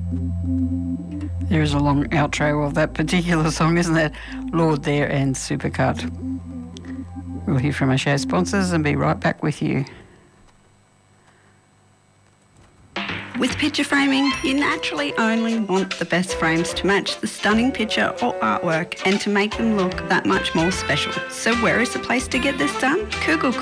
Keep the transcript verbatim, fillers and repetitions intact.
There is a long outro of that particular song, isn't there? Lord there and Supercut. We'll hear from our show sponsors and be right back with you. With picture framing, you naturally only want the best frames to match the stunning picture or artwork and to make them look that much more special. So where is the place to get this done? Kugel